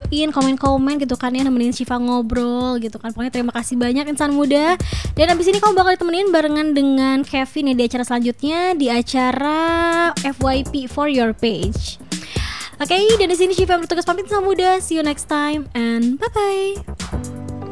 komen-komen gitu kan ya, nemenin Syifa ngobrol gitu kan. Pokoknya terima kasih banyak insan muda. Dan abis ini kamu bakal ditemenin barengan dengan Kevin ya di acara selanjutnya, di acara FYP for your page. Oke, dan di sini Syifa bertugas pamit insan muda. See you next time and bye bye.